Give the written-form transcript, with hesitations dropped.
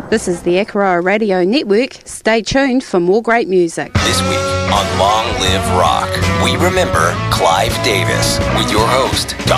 This is the Akaroa Radio Network. Stay tuned for more great music. This week on Long Live Rock, we remember Clive Davis with your host,